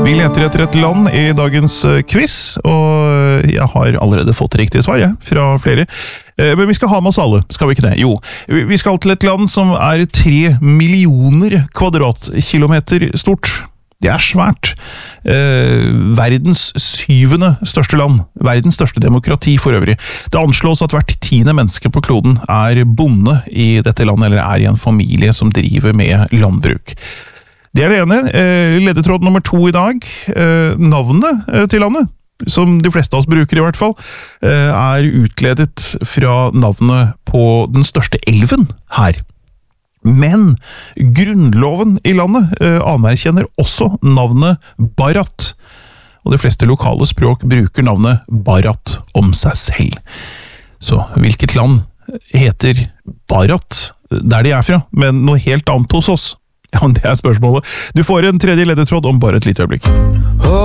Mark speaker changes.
Speaker 1: Vi leter etter et land i dagens quiz, og jeg har allerede fått riktig svar, fra flere. Men vi skal ha med oss alle, skal vi ikke det? Jo, vi skal til et land som er 3 millioner kvadratkilometer stort. Det er svært. Verdens 7. største land. Verdens største demokrati for øvrig. Det anslås at hvert 10. menneske på kloden er bonde i dette landet, eller er i en familie som driver med landbruk. Det er det ene. Ledetråd nummer 2 i dag. Navnet til landet, som de fleste av oss bruker i hvert fall, er utledet fra navnet på den største elven her. Men grunnloven i landet anerkjenner også navnet Bharat, og de fleste lokale språk bruker navnet Bharat om seg selv. Så hvilket land heter Bharat der de er fra, men noe helt annet hos oss? Ja, det er spørsmålet. Du får en tredje ledetråd om bare et lite øyeblikk.